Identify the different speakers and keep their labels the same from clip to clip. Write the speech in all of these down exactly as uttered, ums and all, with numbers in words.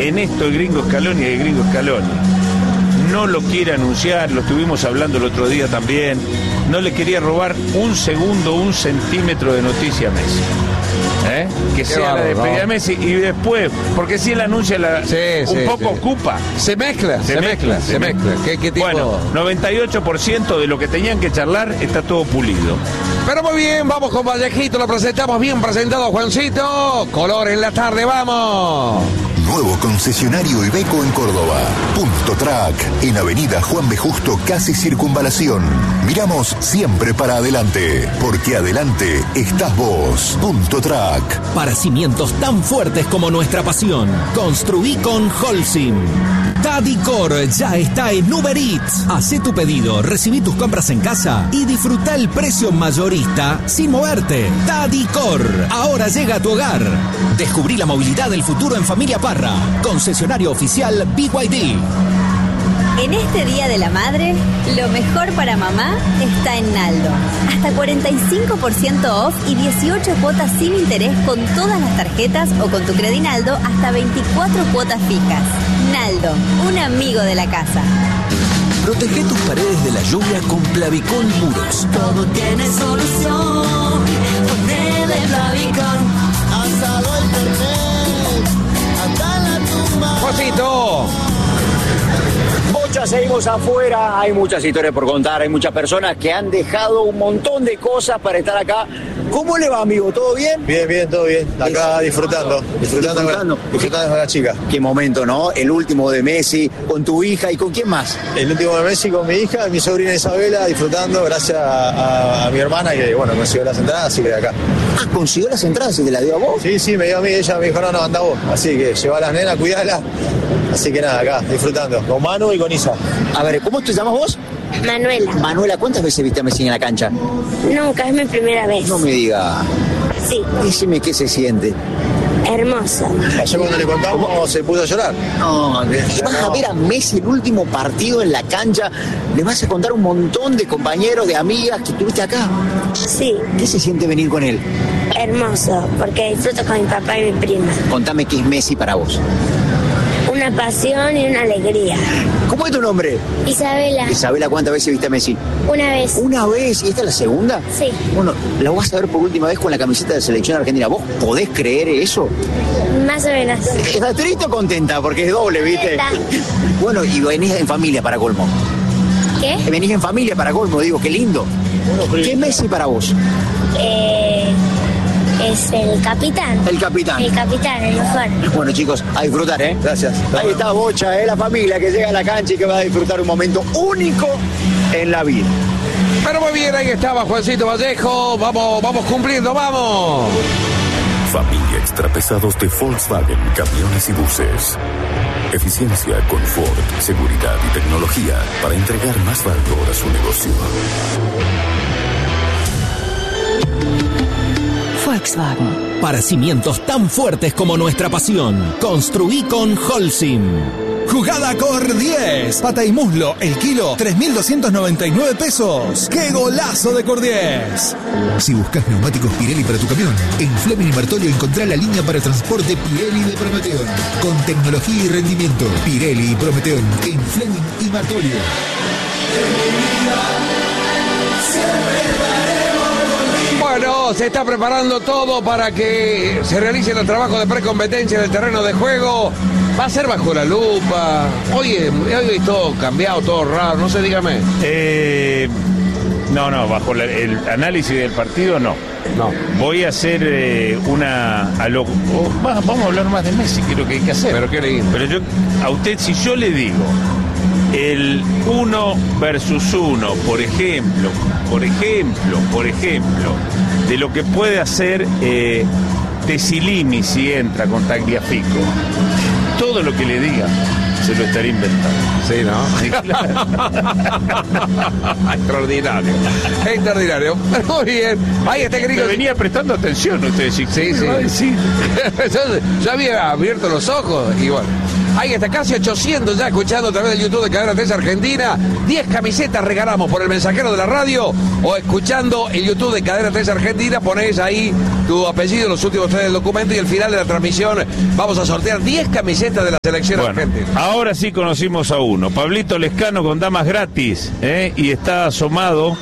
Speaker 1: en esto el gringo Scaloni es el gringo Scaloni. No lo quiere anunciar, lo estuvimos hablando el otro día también. No le quería robar un segundo, un centímetro de noticia a Messi. ¿Eh? Que sea bárbaro, la despedida de Messi y después, porque si él anuncia la, sí, un sí, poco sí. ocupa.
Speaker 2: Se mezcla, se, se mezcla, mezcla, se mezcla. mezcla. ¿Qué, qué tipo?
Speaker 1: Bueno, noventa y ocho por ciento de lo que tenían que charlar está todo pulido.
Speaker 2: Pero muy bien, vamos con Vallejito, lo presentamos bien presentado, Juancito. Color en la tarde, vamos.
Speaker 3: Nuevo concesionario Iveco en Córdoba. Punto Track, en Avenida Juan B. Justo, casi Circunvalación. Miramos siempre para adelante, porque adelante estás vos. Punto Track.
Speaker 4: Para cimientos tan fuertes como nuestra pasión, construí con Holcim. Tadicor ya está en Uber Eats. Hacé tu pedido, recibí tus compras en casa y disfruta el precio mayorista sin moverte. Tadicor, ahora llega a tu hogar. Descubrí la movilidad del futuro en Familia Parra. Concesionario oficial B Y D.
Speaker 5: En este Día de la Madre, lo mejor para mamá está en Naldo. Hasta cuarenta y cinco por ciento off y dieciocho cuotas sin interés con todas las tarjetas o con tu Credinaldo hasta veinticuatro cuotas fijas. Naldo, un amigo de la casa.
Speaker 4: Protege tus paredes de la lluvia con Plavicol Muros.
Speaker 6: Todo tiene solución. Ponele Plavicol. Asado internet. Hasta la tumba.
Speaker 2: Juancito.
Speaker 7: Muchas seguimos afuera, hay muchas historias por contar, hay muchas personas que han dejado un montón de cosas para estar acá. ¿Cómo le va, amigo? ¿Todo bien?
Speaker 8: Bien, bien, todo bien. Acá disfrutando, disfrutando, disfrutando. Con, disfrutando con la chica.
Speaker 7: Qué momento, ¿no? El último de Messi, con tu hija y con quién más.
Speaker 8: El último de Messi con mi hija, mi sobrina Isabela, disfrutando gracias a, a, a mi hermana que, bueno, consiguió las entradas, así que de acá.
Speaker 7: Ah, ¿consiguió las entradas y te las dio a vos?
Speaker 8: Sí, sí, me dio a mí, ella me dijo, no, no, anda vos. Así que lleva a las nenas, cuidala. Así que nada, acá, disfrutando, con Manu y con Isa.
Speaker 7: A ver, ¿cómo te llamas vos?
Speaker 9: Manuela.
Speaker 7: Manuela, ¿cuántas veces viste a Messi en la cancha?
Speaker 9: Nunca, es mi primera vez.
Speaker 7: No me diga.
Speaker 9: Sí.
Speaker 7: Decime qué se siente.
Speaker 9: Hermoso.
Speaker 8: Ayer cuando le contamos ¿Cómo? se puso a llorar.
Speaker 7: No, ¿qué vas a ver a Messi el último partido en la cancha? ¿Le vas a contar un montón de compañeros, de amigas que tuviste acá?
Speaker 9: Sí.
Speaker 7: ¿Qué se siente venir con él?
Speaker 9: Hermoso, porque disfruto con mi papá y mi prima.
Speaker 7: Contame qué es Messi para vos.
Speaker 9: Una pasión y una alegría.
Speaker 7: ¿Cómo es tu nombre?
Speaker 9: Isabela.
Speaker 7: Isabela, ¿cuántas veces viste a Messi?
Speaker 9: Una vez.
Speaker 7: ¿Una vez? ¿Y esta es la segunda?
Speaker 9: Sí.
Speaker 7: Bueno, la vas a ver por última vez con la camiseta de Selección Argentina. ¿Vos podés creer eso?
Speaker 9: Más o menos.
Speaker 7: ¿Estás triste o contenta? Porque es doble, ¿viste?
Speaker 9: Está.
Speaker 7: Bueno, y venís en familia para colmo.
Speaker 9: ¿Qué?
Speaker 7: Venís en familia para colmo, digo, qué lindo. ¿Qué es Messi para vos?
Speaker 9: Eh... Es el capitán.
Speaker 7: El capitán.
Speaker 9: El capitán, el mejor.
Speaker 7: Bueno, chicos, a disfrutar, ¿eh?
Speaker 8: Gracias.
Speaker 7: Ahí está Bocha, ¿eh? La familia que llega a la cancha y que va a disfrutar un momento único en la vida.
Speaker 2: Pero muy bien, ahí estaba Juancito Vallejo. Vamos, vamos cumpliendo, vamos.
Speaker 3: Familia Extrapesados de Volkswagen, camiones y buses. Eficiencia, confort, seguridad y tecnología para entregar más valor a su negocio.
Speaker 4: Volkswagen. Para cimientos tan fuertes como nuestra pasión, construí con Holcim.
Speaker 10: Jugada Cor diez. Pata y muslo, el kilo, tres mil doscientos noventa y nueve pesos. ¡Qué golazo de Cor diez!
Speaker 11: Si buscas neumáticos Pirelli para tu camión, en Fleming y Martolio encontrá la línea para transporte Pirelli de Prometeón. Con tecnología y rendimiento. Pirelli y Prometeón en Fleming y Martolio.
Speaker 2: Bueno, se está preparando todo para que se realicen los trabajos de precompetencia en el terreno de juego. Va a ser bajo la lupa. Oye, hoy es todo cambiado, todo raro, no sé, dígame.
Speaker 1: Eh, no, no, bajo la, el análisis del partido no.
Speaker 2: No.
Speaker 1: Voy a hacer eh, una... A lo, oh, vamos a hablar más de Messi, que es lo que hay que hacer.
Speaker 2: Pero qué lindo.
Speaker 1: Pero yo, a usted, si yo le digo el uno versus uno, por ejemplo, por ejemplo, por ejemplo, de lo que puede hacer eh, Tesilimi si entra con Tagliafico, todo lo que le diga se lo estaría inventando.
Speaker 2: Sí, ¿no?
Speaker 1: Sí, claro.
Speaker 2: Extraordinario. Extraordinario. Pero muy bien. Ahí está, querido.
Speaker 1: Me venía prestando atención usted. Sí,
Speaker 2: sí. sí.
Speaker 1: sí.
Speaker 2: Yo, yo había abierto los ojos y bueno. Ahí está, casi ochocientos ya escuchando a través del YouTube de Cadena tres Argentina. diez camisetas regalamos por el mensajero de la radio o escuchando el YouTube de Cadena tres Argentina. Ponés ahí tu apellido, los últimos tres del documento y al final de la transmisión vamos a sortear diez camisetas de la selección
Speaker 1: bueno,
Speaker 2: argentina.
Speaker 1: Ahora sí conocimos a uno, Pablito Lescano con damas gratis, ¿eh? Y está asomado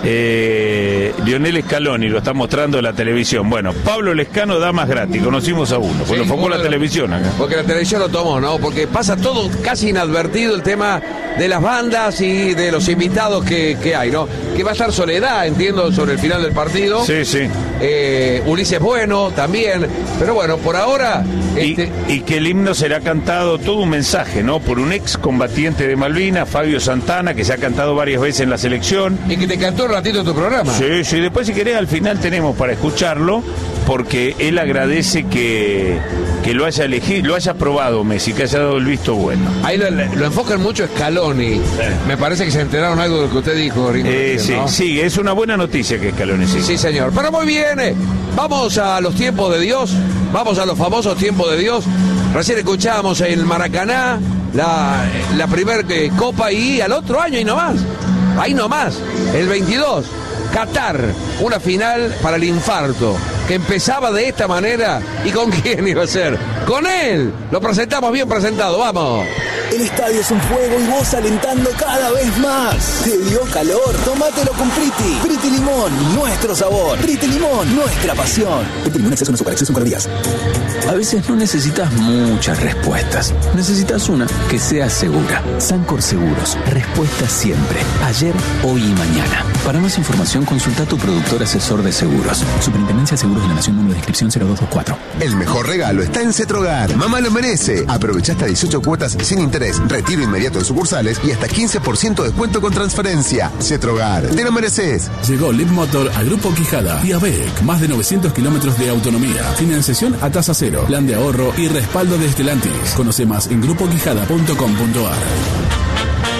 Speaker 1: eh, Lionel Scaloni, lo está mostrando en la televisión. Bueno, Pablo Lescano, damas gratis, conocimos a uno, porque sí, lo enfocó la televisión acá.
Speaker 2: Porque la televisión lo tomó, ¿no? Porque pasa todo casi inadvertido el tema de las bandas y de los invitados que, que hay, ¿no? Que va a estar Soledad, entiendo, sobre el final del partido.
Speaker 1: Sí, sí.
Speaker 2: Eh, Ulises Bueno también, pero bueno, por ahora... Este...
Speaker 1: Y, y que el himno será cantado, todo un mensaje, ¿no? Por un ex combatiente de Malvinas, Fabio Santana, que se ha cantado varias veces en la selección.
Speaker 2: Y que te cantó un ratito en tu programa.
Speaker 1: Sí, sí, después si querés al final tenemos para escucharlo, porque él agradece que, que lo haya elegido, lo haya aprobado Messi, que haya dado el visto bueno.
Speaker 2: Ahí lo, lo enfocan mucho Scaloni. Sí. Me parece que se enteraron algo de lo que usted dijo, Rico.
Speaker 1: Eh, sí, ¿no? Sí, es una buena noticia que Scaloni sí.
Speaker 2: Sí, señor. Pero muy bien, eh. Vamos a los tiempos de Dios, vamos a los famosos tiempos de Dios. Recién escuchábamos en Maracaná la, la primera eh, copa y al otro año y no más. Ahí nomás, el veintidós, Qatar, una final para el infarto, que empezaba de esta manera. ¿Y con quién iba a ser? ¡Con él! Lo presentamos bien presentado, vamos.
Speaker 12: El estadio es un juego y vos alentando cada vez más. ¿Te dio calor? Tómatelo con Priti. Priti Limón, nuestro sabor. Priti Limón, nuestra pasión. Priti Limón, exceso en azúcar, exceso en calorías.
Speaker 13: A veces no necesitas muchas respuestas. Necesitas una que sea segura. Sancor Seguros. Respuesta siempre. Ayer, hoy y mañana. Para más información, consulta a tu productor asesor de seguros. Superintendencia de Seguros de la Nación, número de inscripción cero dos dos cuatro.
Speaker 14: El mejor regalo está en Cetrogar. Mamá lo merece. Aprovecha hasta dieciocho cuotas sin interés. Retiro inmediato en sucursales y hasta quince por ciento de descuento con transferencia. Cetrogar, te lo mereces.
Speaker 15: Llegó Lead Motor a Grupo Quijada y a B E C. Más de novecientos kilómetros de autonomía. Financiación a tasa cero. Plan de ahorro y respaldo de Stellantis. Conoce más en grupo quijada punto com punto a r.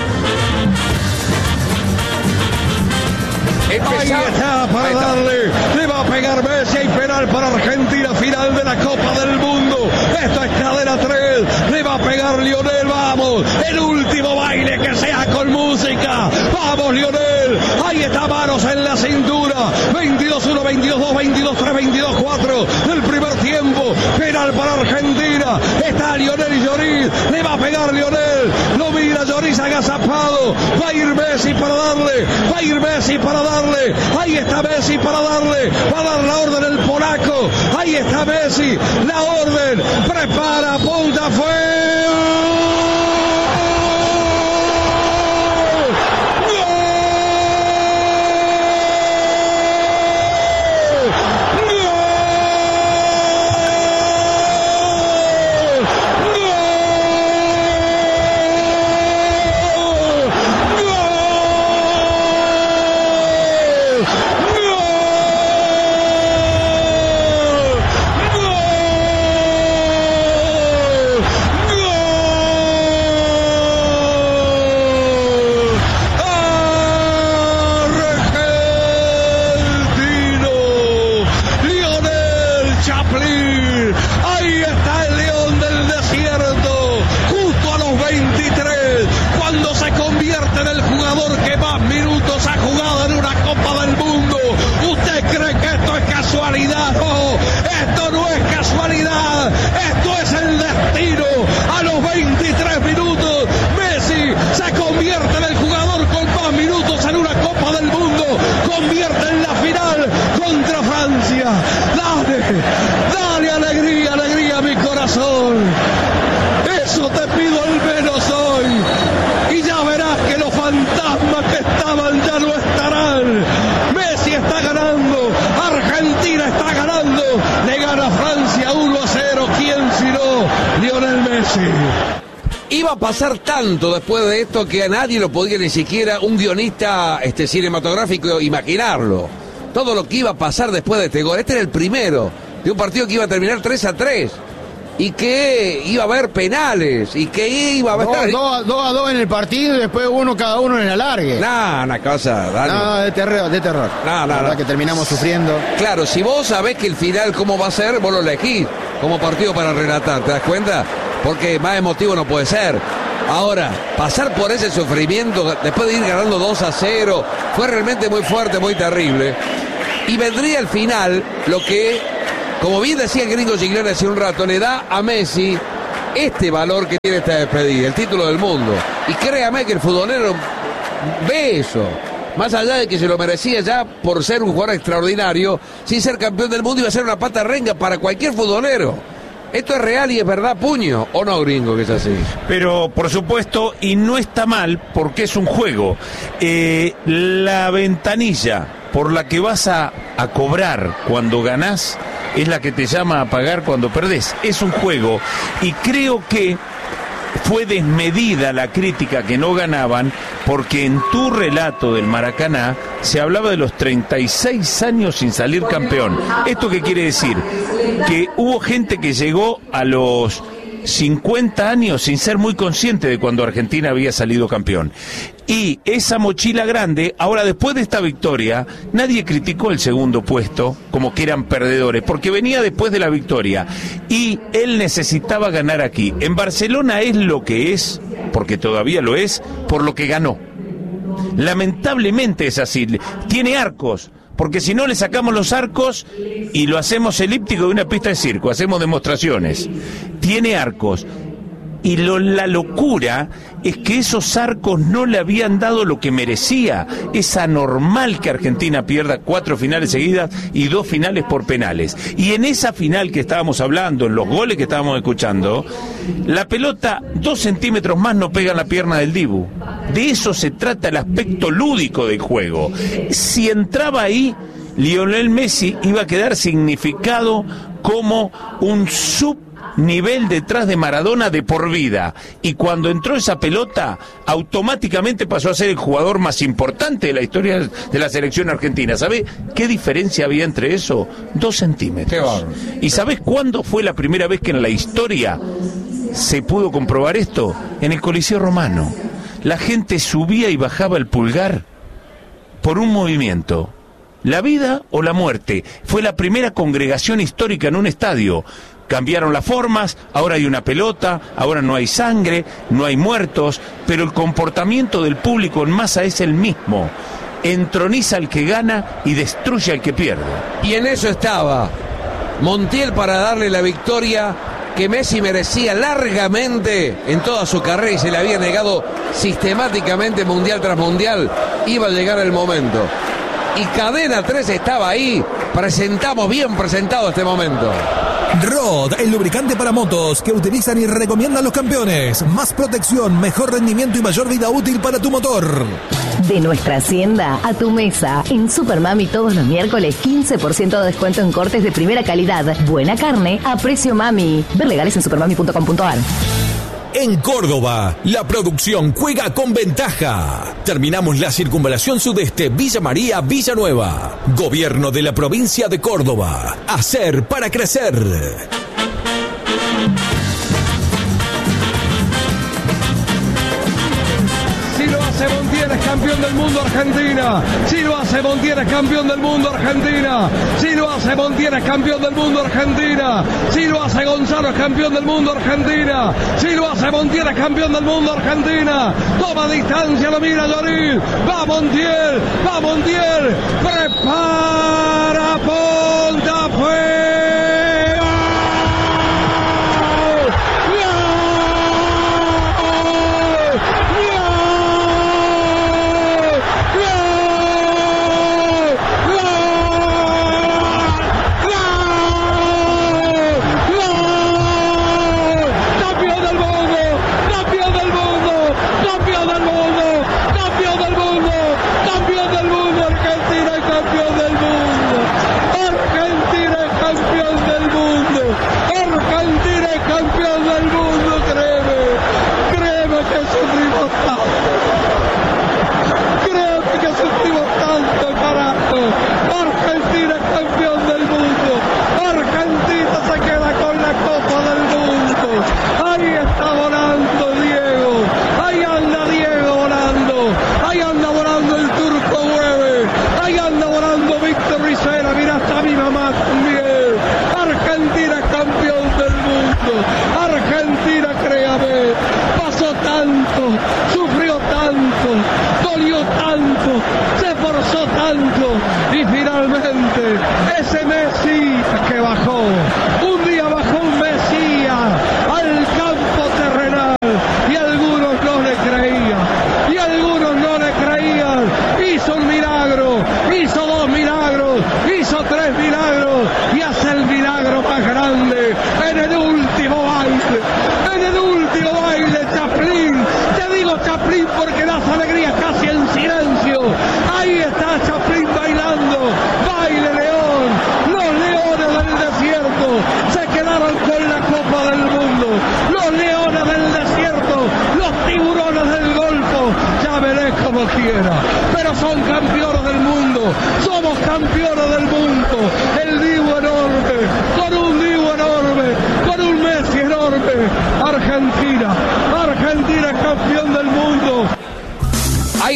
Speaker 16: Ahí está para darle, le va a pegar Messi, hay penal para Argentina, final de la Copa del Mundo. Esto es Cadena tres, le va a pegar Lionel, vamos, el último baile que sea con música. Vamos Lionel, ahí está, manos en la cintura. veintidós uno, veintidós dos, veintidós tres, veintidós cuatro del primer tiempo. Penal para Argentina, está Lionel y Lloris, le va a pegar Lionel, lo mira Lloris agazapado, va a ir Messi para darle, va a ir Messi para darle. Ahí está Messi para darle, va a dar la orden el polaco. Ahí está Messi, la orden, prepara, punta, fue.
Speaker 2: Iba a pasar tanto después de esto que a nadie lo podía ni siquiera un guionista este, cinematográfico imaginarlo. Todo lo que iba a pasar después de este gol. Este era el primero de un partido que iba a terminar tres a tres. Y que iba a haber penales. Y que iba a haber...
Speaker 17: dos a dos en el partido y después uno cada uno en el alargue.
Speaker 2: No, una cosa... Dale.
Speaker 17: No, de terror, de terror.
Speaker 2: No, no,
Speaker 17: La verdad
Speaker 2: no.
Speaker 17: que terminamos sufriendo.
Speaker 2: Claro, si vos sabés que el final cómo va a ser, vos lo elegís como partido para relatar, ¿te das cuenta? porque más emotivo no puede ser. Ahora, pasar por ese sufrimiento después de ir ganando dos a cero fue realmente muy fuerte, muy terrible. Y vendría al final lo que, como bien decía el gringo Giglione hace un rato, le da a Messi este valor que tiene esta despedida, el título del mundo. Y créame que el futbolero ve eso. Más allá de que se lo merecía ya por ser un jugador extraordinario, sin ser campeón del mundo iba a ser una pata renga para cualquier futbolero. Esto es real y es verdad, puño, ¿o no, gringo, que es así?
Speaker 1: Pero, por supuesto, y no está mal, porque es un juego. Eh, la ventanilla por la que vas a, a cobrar cuando ganás es la que te llama a pagar cuando perdés. Es un juego, y creo que fue desmedida la crítica que no ganaban, porque en tu relato del Maracaná se hablaba de los treinta y seis años sin salir campeón. ¿Esto qué quiere decir? Que hubo gente que llegó a los cincuenta años sin ser muy consciente de cuando Argentina había salido campeón. Y esa mochila grande, ahora después de esta victoria, nadie criticó el segundo puesto como que eran perdedores, porque venía después de la victoria y él necesitaba ganar aquí. En Barcelona es lo que es, porque todavía lo es, por lo que ganó. Lamentablemente es así, tiene arcos, porque si no le sacamos los arcos y lo hacemos elíptico de una pista de circo, hacemos demostraciones. Tiene arcos. Y lo, la locura es que esos arcos no le habían dado lo que merecía. Es anormal que Argentina pierda cuatro finales seguidas y dos finales por penales. Y en esa final que estábamos hablando, en los goles que estábamos escuchando, la pelota dos centímetros más no pega en la pierna del Dibu. De eso se trata el aspecto lúdico del juego. Si entraba ahí, Lionel Messi iba a quedar significado como un sub nivel detrás de Maradona de por vida, y cuando entró esa pelota automáticamente pasó a ser el jugador más importante de la historia de la selección argentina. ¿Sabe qué diferencia había entre eso? Dos centímetros. ¿Y sabés cuándo fue la primera vez que en la historia se pudo comprobar esto? En el Coliseo Romano. La gente subía y bajaba el pulgar por un movimiento. La vida o la muerte. Fue la primera congregación histórica en un estadio. Cambiaron las formas, ahora hay una pelota, ahora no hay sangre, no hay muertos, pero el comportamiento del público en masa es el mismo. Entroniza al que gana y destruye al que pierde.
Speaker 2: Y en eso estaba Montiel para darle la victoria que Messi merecía largamente en toda su carrera y se le había negado sistemáticamente mundial tras mundial. Iba a llegar el momento. Y Cadena tres estaba ahí. Presentamos bien presentado este momento.
Speaker 10: Rod, el lubricante para motos que utilizan y recomiendan los campeones. Más protección, mejor rendimiento y mayor vida útil para tu motor.
Speaker 18: De nuestra hacienda a tu mesa. En Supermami todos los miércoles quince por ciento de descuento en cortes de primera calidad. Buena carne a precio mami. Ver legales en supermami punto com punto a r.
Speaker 4: En Córdoba, la producción juega con ventaja. Terminamos la circunvalación sudeste Villa María Villanueva. Gobierno de la provincia de Córdoba. Hacer para crecer.
Speaker 16: Si lo hace Montiel es campeón del mundo Argentina. Si lo hace Montiel es campeón del mundo Argentina. Si lo hace Montiel es campeón del mundo Argentina. Si lo hace Gonzalo es campeón del mundo Argentina. Si lo hace Montiel es campeón del mundo Argentina. Toma distancia, lo mira Lloril. Va Montiel, va Montiel. Prepara, punta, fuego.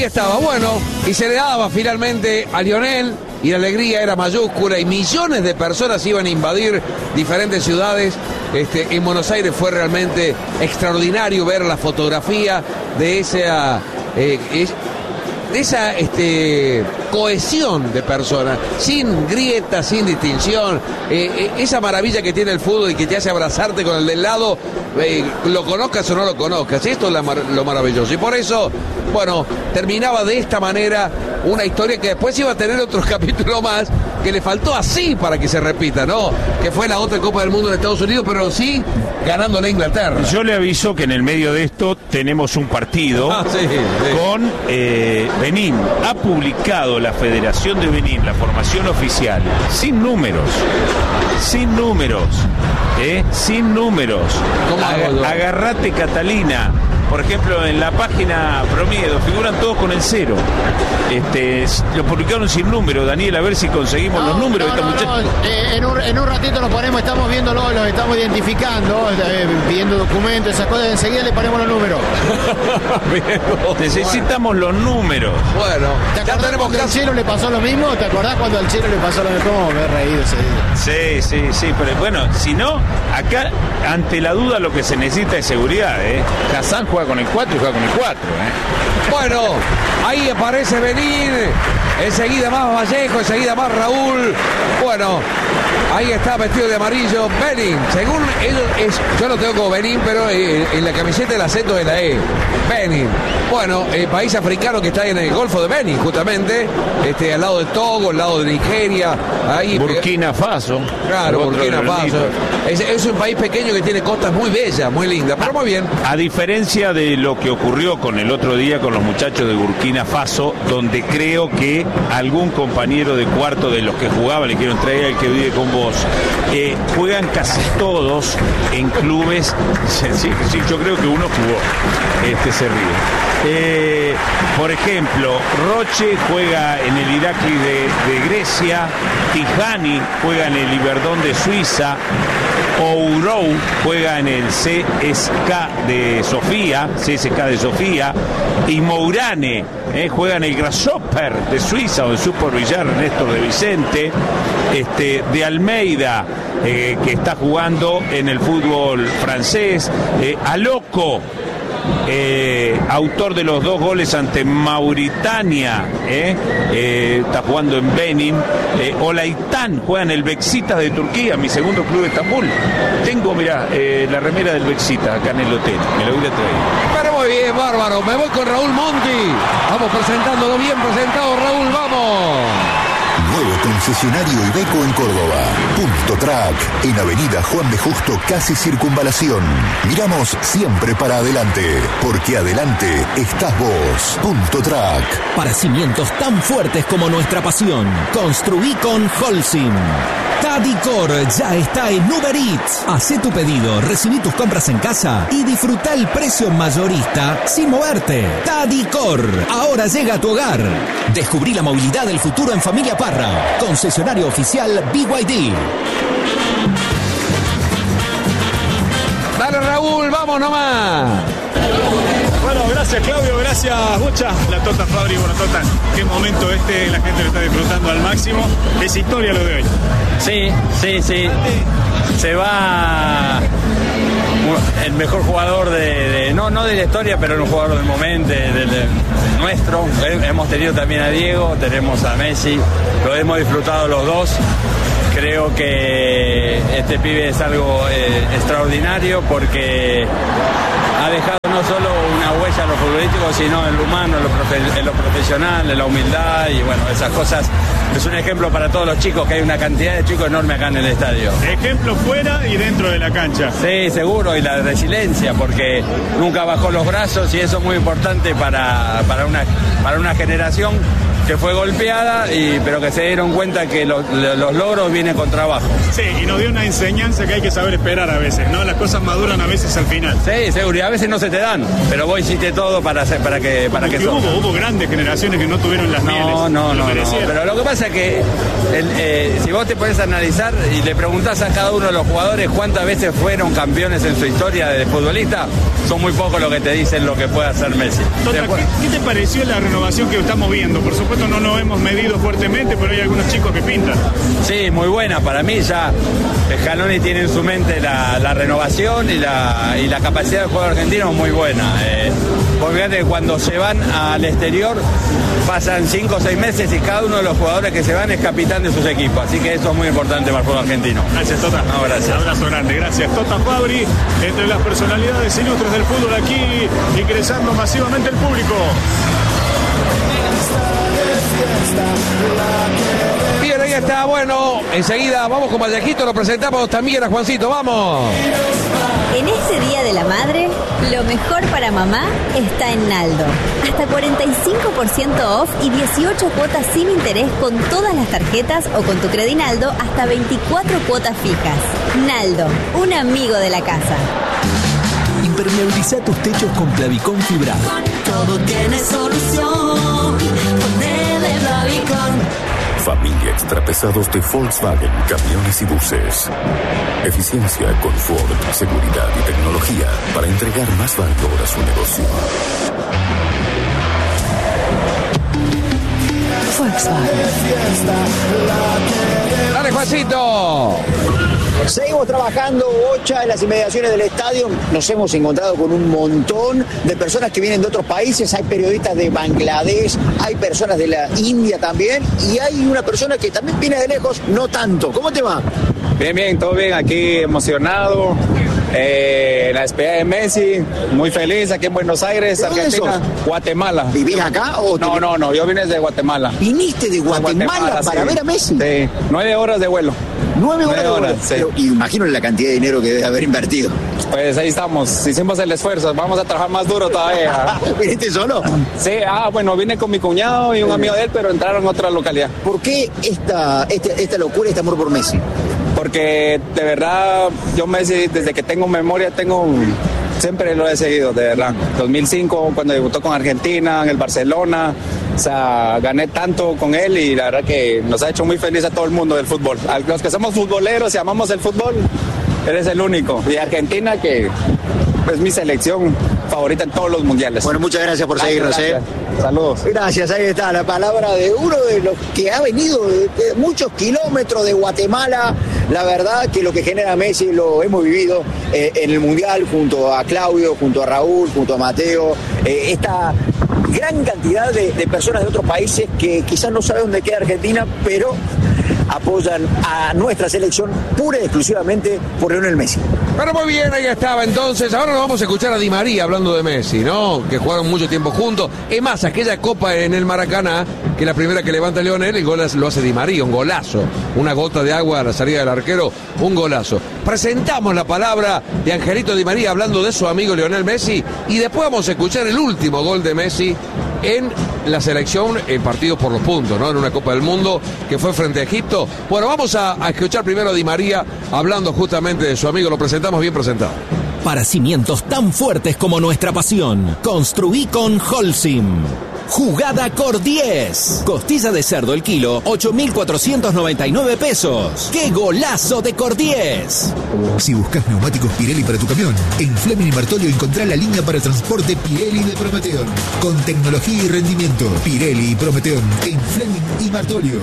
Speaker 2: estaba, bueno, y se le daba finalmente a Lionel, y la alegría era mayúscula, y millones de personas iban a invadir diferentes ciudades. Este, en Buenos Aires fue realmente extraordinario ver la fotografía de esa, eh, es, de esa este, cohesión de personas, sin grietas, sin distinción, eh, eh, esa maravilla que tiene el fútbol y que te hace abrazarte con el del lado, eh, lo conozcas o no lo conozcas. Esto es la mar- lo maravilloso, y por eso, bueno, terminaba de esta manera una historia que después iba a tener otros capítulos más, que le faltó así para que se repita, ¿no? Que fue la otra Copa del Mundo de Estados Unidos, pero sí ganándole a Inglaterra.
Speaker 1: Yo le aviso que en el medio de esto tenemos un partido
Speaker 2: ah, sí, sí.
Speaker 1: con eh, Benín. Ha publicado la Federación de Benín la formación oficial sin números, sin números, ¿eh? sin números. Aga- agarrate, Catalina. Por ejemplo, en la página Promiedo figuran todos con el cero. Este, lo publicaron sin número. Daniel, a ver si conseguimos
Speaker 17: no,
Speaker 1: los números
Speaker 17: no,
Speaker 1: de esta
Speaker 17: no,
Speaker 1: muchacha.
Speaker 17: no. Eh, en, un, en un ratito lo ponemos, estamos viéndolo, los estamos identificando, eh, pidiendo documentos, esas cosas, enseguida le ponemos los números.
Speaker 1: Necesitamos los números.
Speaker 2: Bueno,
Speaker 17: ¿te acordás ya cuando al Chelo le pasó lo mismo? ¿Te acordás cuando al Chelo le pasó lo mismo? ¿Cómo me he reído ese día?
Speaker 1: Sí, sí, sí, pero bueno, si no, acá ante la duda lo que se necesita es seguridad, ¿eh? Hassan juega con el cuatro y juega con el cuatro, ¿eh?
Speaker 2: Bueno, ahí aparece Benín, enseguida más Vallejo, enseguida más Raúl. Bueno, ahí está vestido de amarillo Benín. Según él, es, yo lo tengo como Benín, pero en, en la camiseta el acento de la E. Benín. Bueno, el país africano que está en el Golfo de Benín, justamente, este, al lado de Togo, al lado de Nigeria. Ahí,
Speaker 1: Burkina Faso.
Speaker 2: Claro, Burkina Faso. Es, es un país pequeño que tiene costas muy bellas, muy lindas, pero muy bien.
Speaker 1: A diferencia de lo que ocurrió con el otro día con los muchachos de Burkina Faso, donde creo que algún compañero de cuarto de los que jugaba, le quiero entregar el que vive con vos, eh, juegan casi todos en clubes. Sí, sí, yo creo que uno jugó. Este se ríe. Eh, por ejemplo, Roche juega en el Irakli de, de Grecia, Tijani juega en el Iberdón de Suiza, Ourou juega en el C S K de Sofía, C S K de Sofía, y Mourane eh, juega en el Grasshopper de Suiza, o el Super Villar Néstor de Vicente, este, de Almeida, eh, que está jugando en el fútbol francés, eh, Aloko, Eh, autor de los dos goles ante Mauritania, eh, eh, está jugando en Benin. eh, Olaitán juega en el Beşiktaş de Turquía, mi segundo club de Estambul. Tengo, mirá, eh, la remera del Beşiktaş acá en el hotel, me la voy a traer.
Speaker 2: Pero muy bien, bárbaro, me voy con Raúl Monti. Vamos presentándolo bien presentado, Raúl, vamos.
Speaker 3: Nuevo concesionario Iveco en Córdoba. Punto Track, en Avenida Juan B. Justo, casi Circunvalación. Miramos siempre para adelante, porque adelante estás vos. Punto Track.
Speaker 4: Para cimientos tan fuertes como nuestra pasión, construí con Holcim. Tadicor ya está en Uber Eats. Hacé tu pedido, recibí tus compras en casa y disfruta el precio mayorista sin moverte. Tadicor, ahora llega a tu hogar. Descubrí la movilidad del futuro en Familia Parra. Concesionario oficial B Y D.
Speaker 2: Dale, Raúl, vamos nomás.
Speaker 19: Bueno, gracias Claudio, gracias Bocha. La Tota Fabri, bueno Tota, qué momento este, la gente lo está disfrutando al máximo. Es historia lo de hoy.
Speaker 20: Sí, sí, sí. Se va el mejor jugador de, de no, no de la historia, pero un jugador del momento, de, de, de nuestro. Hemos tenido también a Diego, tenemos a Messi, lo hemos disfrutado los dos. Creo que este pibe es algo eh, extraordinario porque ha dejado no solo una huella en lo futbolístico, sino en lo humano, en lo, profe- en lo profesional, en la humildad y bueno, esas cosas. Es un ejemplo para todos los chicos, que hay una cantidad de chicos enorme acá en el estadio.
Speaker 19: Ejemplo fuera y dentro de la cancha.
Speaker 20: Sí, seguro, y la resiliencia, porque nunca bajó los brazos y eso es muy importante para, para, una, para una generación que fue golpeada, y, pero que se dieron cuenta que los, los logros vienen con trabajo.
Speaker 19: Sí, y nos dio una enseñanza que hay que saber esperar a veces, ¿no? Las cosas maduran a veces al final.
Speaker 20: Sí, seguro, y a veces no se te dan, pero vos hiciste todo para hacer, para que para que,
Speaker 19: que hubo, hubo grandes generaciones que no tuvieron las mieles.
Speaker 20: No, no, no, no, pero lo que pasa es que el, eh, si vos te podés analizar y le preguntás a cada uno de los jugadores cuántas veces fueron campeones en su historia de futbolista, son muy pocos los que te dicen lo que puede hacer Messi.
Speaker 19: Tota, ¿qué, ¿Qué te pareció la renovación que estamos viendo? Por supuesto no nos hemos medido fuertemente, pero hay algunos chicos que pintan.
Speaker 20: Sí, muy buena. Para mí ya Scaloni tiene en su mente la, la renovación y la, y la capacidad del juego argentino muy buena. Eh, porque fíjate que cuando se van al exterior pasan cinco o seis meses y cada uno de los jugadores que se van es capitán de sus equipos. Así que eso es muy importante para el fútbol argentino.
Speaker 19: Gracias, Tota.
Speaker 20: No, gracias.
Speaker 19: Un abrazo grande. Gracias, Tota Fabri, entre las personalidades ilustres del fútbol aquí, ingresando masivamente el público.
Speaker 2: Bien, ahí está, bueno, enseguida vamos con Vallejito, lo presentamos también a Juancito, vamos.
Speaker 5: En este Día de la Madre, lo mejor para mamá está en Naldo. Hasta cuarenta y cinco por ciento off y dieciocho cuotas sin interés con todas las tarjetas o con tu Credinaldo hasta veinticuatro cuotas fijas. Naldo, un amigo de la casa.
Speaker 4: Impermeabiliza tus techos con Plavicón fibrado.
Speaker 6: Todo tiene solución. Ponele Plavicón.
Speaker 3: Familia Extrapesados de Volkswagen, camiones y buses. Eficiencia, confort, seguridad y tecnología para entregar más valor a su negocio.
Speaker 2: Volkswagen. Dale, Juancito.
Speaker 7: Seguimos trabajando, Bocha, en las inmediaciones del estadio. Nos hemos encontrado con un montón de personas que vienen de otros países. Hay periodistas de Bangladesh, hay personas de la India también, y hay una persona que también viene de lejos, no tanto. ¿Cómo te va?
Speaker 21: Bien, bien, todo bien, aquí emocionado. Eh, la despedida de Messi, muy feliz aquí en Buenos Aires, Argentina, Guatemala.
Speaker 7: ¿Vivís acá o
Speaker 21: No, no, no, yo vine de Guatemala.
Speaker 7: ¿Viniste de Guatemala, de Guatemala para
Speaker 21: sí.
Speaker 7: ver a Messi?
Speaker 21: Sí, nueve horas de vuelo.
Speaker 7: Nueve horas,
Speaker 21: nueve horas
Speaker 7: de vuelo.
Speaker 21: sí.
Speaker 7: Pero imagino la cantidad de dinero que debe haber invertido.
Speaker 21: Pues ahí estamos, hicimos el esfuerzo, vamos a trabajar más duro todavía.
Speaker 7: ¿Viniste solo?
Speaker 21: Sí, ah, bueno, vine con mi cuñado y un amigo de él, pero entraron en otra localidad.
Speaker 7: ¿Por qué esta, este, esta locura, este amor por Messi?
Speaker 21: Porque de verdad, yo Messi, desde que tengo memoria, tengo un... siempre lo he seguido, de verdad. dos mil cinco, cuando debutó con Argentina, en el Barcelona, o sea, gané tanto con él y la verdad que nos ha hecho muy feliz a todo el mundo del fútbol. A los que somos futboleros y amamos el fútbol, él es el único. Y Argentina, que es mi selección favorita en todos los mundiales.
Speaker 7: Bueno, muchas gracias por seguirnos,
Speaker 21: gracias.
Speaker 7: ¿eh?
Speaker 21: Saludos.
Speaker 7: Gracias, ahí está la palabra de uno de los que ha venido de, de muchos kilómetros de Guatemala. La verdad que lo que genera Messi lo hemos vivido eh, en el Mundial junto a Claudio, junto a Raúl, junto a Mateo. Eh, esta gran cantidad de, de personas de otros países que quizás no saben dónde queda Argentina, pero apoyan a nuestra selección pura y exclusivamente por Lionel Messi.
Speaker 2: Pero muy bien, ahí estaba entonces. Ahora nos vamos a escuchar a Di María hablando de Messi, ¿no? Que jugaron mucho tiempo juntos. Es más, aquella copa en el Maracaná, que es la primera que levanta Lionel, el gol lo hace Di María, un golazo. Una gota de agua a la salida del arquero, un golazo. Presentamos la palabra de Angelito Di María hablando de su amigo Lionel Messi y después vamos a escuchar el último gol de Messi en la selección, en partidos por los puntos, ¿no? En una Copa del Mundo que fue frente a Egipto. Bueno, vamos a, a escuchar primero a Di María hablando justamente de su amigo. Lo presentamos bien presentado.
Speaker 4: Para cimientos tan fuertes como nuestra pasión, construí con Holcim. Jugada Cor diez. Costilla de cerdo el kilo, ocho mil cuatrocientos noventa y nueve pesos. ¡Qué golazo de Cor diez!
Speaker 11: Si buscas neumáticos Pirelli para tu camión, en Fleming y Martolio encontrá la línea para transporte Pirelli de Prometeón. Con tecnología y rendimiento. Pirelli y Prometeón en Fleming y Martolio.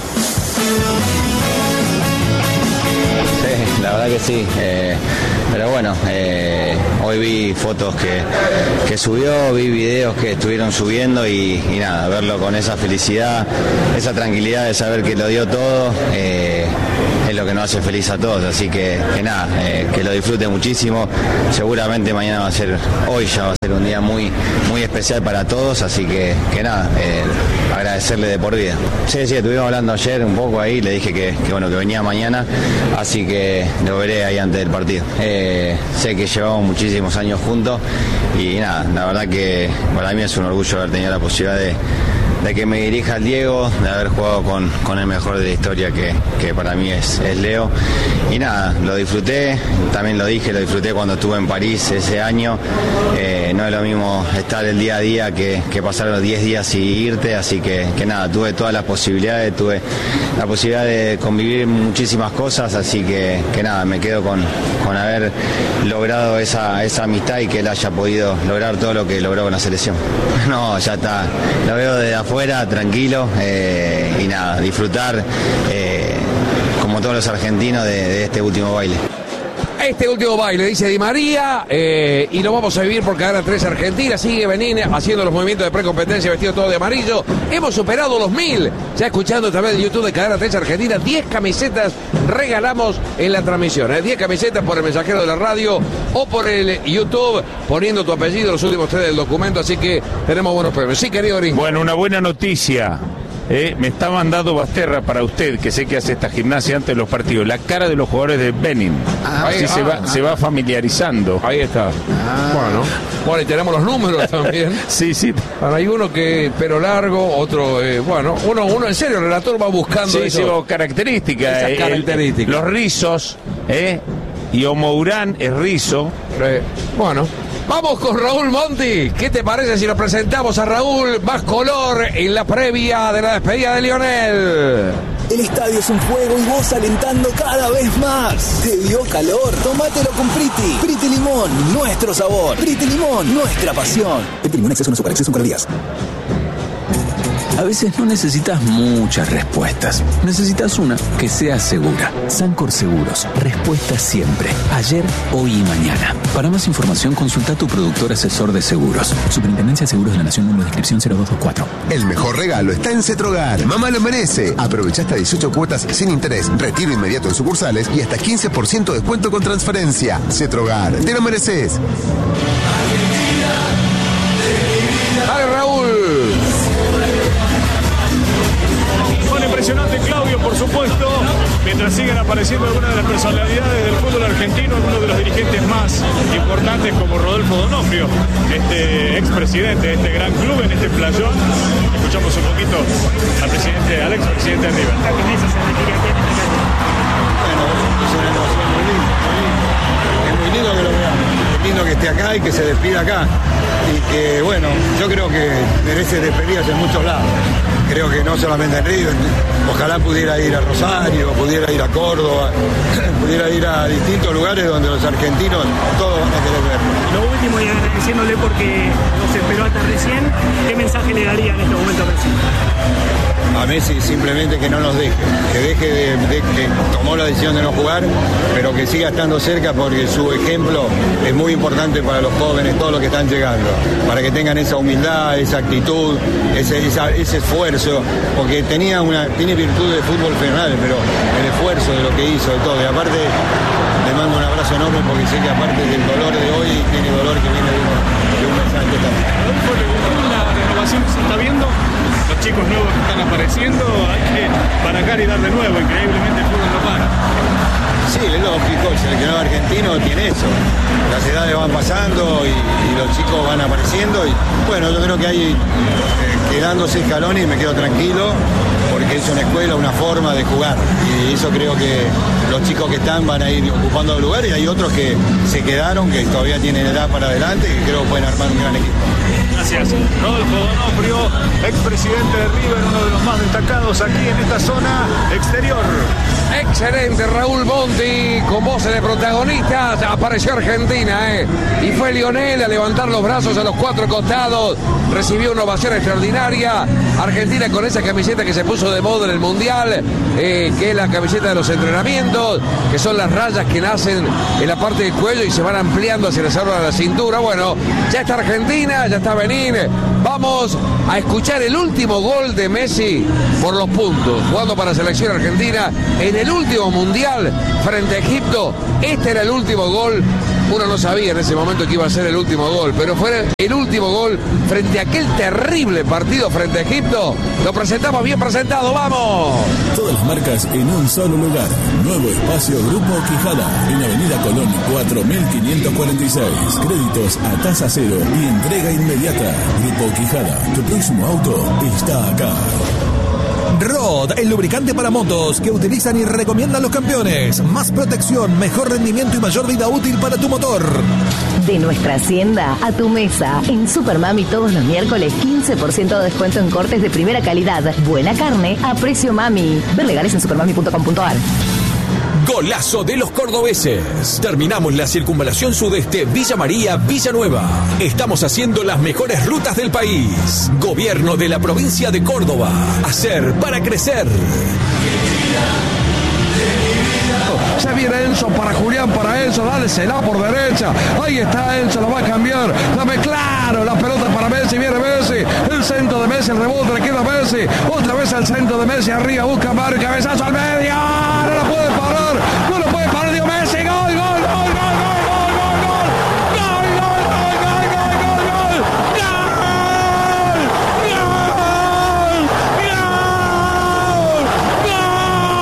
Speaker 22: Sí, la verdad que sí. Eh, pero bueno, eh, hoy vi fotos que, que subió, vi videos que estuvieron subiendo y, y nada, verlo con esa felicidad, esa tranquilidad de saber que lo dio todo, eh, es lo que nos hace feliz a todos. Así que, que nada, eh, que lo disfrute muchísimo. Seguramente mañana va a ser, hoy ya va a ser un día muy, muy especial para todos, así que, que nada, eh, agradecerle de por vida. Sí, sí, estuvimos hablando ayer un poco ahí, le dije que, que bueno, que venía mañana, así que lo veré ahí antes del partido. Eh, sé que llevamos muchísimos años juntos y nada, la verdad que para mí es un orgullo haber tenido la posibilidad de, de que me dirija el Diego, de haber jugado con, con el mejor de la historia que, que para mí es, es Leo. Y nada, lo disfruté, también lo dije, lo disfruté cuando estuve en París ese año. Eh, no es lo mismo estar el día a día que, que pasar los diez días y irte, así que, que nada, tuve todas las posibilidades, tuve la posibilidad de convivir muchísimas cosas, así que, que nada, me quedo con, con haber logrado esa, esa amistad y que él haya podido lograr todo lo que logró con la selección. No, ya está, lo veo desde afuera, tranquilo, eh, y nada, disfrutar eh, como todos los argentinos de, de este último baile.
Speaker 2: Este último baile, dice Di María, eh, y lo vamos a vivir por Cadena tres Argentina. Sigue Benín haciendo los movimientos de precompetencia vestido todo de amarillo. Hemos superado los mil. Ya escuchando a través de YouTube de Cadena tres Argentina, diez camisetas regalamos en la transmisión. ¿eh? diez camisetas por el mensajero de la radio o por el YouTube, poniendo tu apellido, los últimos tres del documento. Así que tenemos buenos premios. Sí, querido Gringo.
Speaker 1: Bueno, una buena noticia. Eh, me está mandando Basterra para usted, que sé que hace esta gimnasia antes de los partidos, la cara de los jugadores de Benin. Ah, Así ah, se, va, ah, se va familiarizando.
Speaker 2: Ahí está. Ah. Bueno, bueno, y tenemos los números también.
Speaker 1: Sí, sí.
Speaker 2: Bueno, hay uno que pelo largo, otro, eh, bueno, uno, uno en serio, el relator va buscando
Speaker 1: sí,
Speaker 2: eso.
Speaker 1: Sí, características.
Speaker 2: Esas características.
Speaker 1: Los rizos, ¿eh? Y Omourán es rizo.
Speaker 2: Eh, bueno. Vamos con Raúl Monti. ¿Qué te parece si nos presentamos a Raúl? Más color en la previa de la despedida de Lionel.
Speaker 12: El estadio es un juego y vos alentando cada vez más. ¿Te dio calor? Tómatelo con Priti. Priti Limón, nuestro sabor. Priti Limón, nuestra pasión. Priti Limón, exceso no azúcar, exceso en calorías.
Speaker 13: A veces no necesitas muchas respuestas. Necesitas una que sea segura. Sancor Seguros. Respuesta siempre. Ayer, hoy y mañana. Para más información, consulta a tu productor asesor de seguros. Superintendencia de Seguros de la Nación, número de inscripción cero dos dos cuatro.
Speaker 14: El mejor regalo está en Cetrogar. Mamá lo merece. Aprovecha hasta dieciocho cuotas sin interés, retiro inmediato en sucursales y hasta quince por ciento de descuento con transferencia. Cetrogar. Te lo mereces.
Speaker 2: Dale, Raúl.
Speaker 19: Impresionante, Claudio, por supuesto, mientras siguen apareciendo algunas de las personalidades del fútbol argentino, algunos de los dirigentes más importantes como Rodolfo Donofrio, este expresidente de este gran club en este playón. Escuchamos un poquito al presidente, al expresidente de River.
Speaker 8: Bueno, es una emoción muy linda, muy linda. Es muy lindo que lo veamos, es lindo que esté acá y que se despida acá. Y que, bueno, yo creo que merece despedidas en muchos lados. Creo que no solamente en River, ojalá pudiera ir a Rosario, pudiera ir a Córdoba, pudiera ir a distintos lugares donde los argentinos todos van a querer verlo. Lo último, y agradeciéndole porque nos esperó hasta recién, ¿qué mensaje le daría en este momento a Messi? A Messi simplemente que no nos deje, que deje de, de que tomó la decisión de no jugar, pero que siga estando cerca porque su ejemplo es muy importante para los jóvenes, todos los que están llegando, para que tengan esa humildad, esa actitud, ese, esa, ese esfuerzo, porque tenía una, tiene virtud de fútbol fenomenal, pero el esfuerzo de lo que hizo, de todo, y aparte le mando un abrazo enorme porque sé que aparte del dolor de hoy, tiene dolor que viene de un, de un mensaje también.
Speaker 19: La renovación que se está viendo, los chicos nuevos que están apareciendo, hay que paracar y dar de nuevo, increíblemente el fútbol no para.
Speaker 8: Sí, es lógico, el seleccionado argentino tiene eso. Las edades van pasando y, y los chicos van apareciendo y bueno, yo creo que hay eh, quedándose escalones y me quedo tranquilo porque es una escuela, una forma de jugar y eso creo que los chicos que están van a ir ocupando el lugar y hay otros que se quedaron, que todavía tienen edad para adelante y que creo que pueden armar un gran equipo.
Speaker 19: Gracias. Rodolfo Donofrio, expresidente de River, uno de los más destacados aquí en esta zona exterior.
Speaker 2: Excelente, Raúl Monti, con voces de protagonistas, apareció Argentina, ¿eh? Y fue Lionel a levantar los brazos a los cuatro costados, recibió una ovación extraordinaria. Argentina con esa camiseta que se puso de moda en el Mundial, eh, que es la camiseta de los entrenamientos, que son las rayas que nacen en la parte del cuello y se van ampliando hacia la zona de la cintura. Bueno, ya está Argentina, ya está Benín. Vamos a escuchar el último gol de Messi por los puntos, jugando para la selección argentina en el último Mundial frente a Egipto. Este era el último gol, Uno no sabía en ese momento que iba a ser el último gol, pero fue el último gol frente a aquel terrible partido frente a Egipto. Lo presentamos bien presentado, ¡vamos!
Speaker 9: Todas las marcas en un solo lugar. Nuevo espacio Grupo Quijada, en Avenida Colón cuatro mil quinientos cuarenta y seis. Créditos a tasa cero y entrega inmediata. Grupo Quijada, tu próximo auto está acá.
Speaker 10: Rod, el lubricante para motos que utilizan y recomiendan los campeones. Más protección, mejor rendimiento y mayor vida útil para tu motor.
Speaker 18: De nuestra hacienda a tu mesa. En Supermami todos los miércoles quince por ciento de descuento en cortes de primera calidad. Buena carne a precio mami. Ver legales en supermami punto com punto a r.
Speaker 4: Golazo de los cordobeses. Terminamos la circunvalación sudeste Villa María, Villanueva. Estamos haciendo las mejores rutas del país. Gobierno de la provincia de Córdoba. Hacer para crecer.
Speaker 16: Se viene Enzo para Julián, para Enzo, dálesela por derecha. Ahí está Enzo, la va a cambiar. Dame claro, la pelota para Messi, viene Messi. El centro de Messi, el rebote, le queda a Messi. Otra vez el centro de Messi, arriba, busca Mar, cabezazo al medio. No la puede parar, no lo puede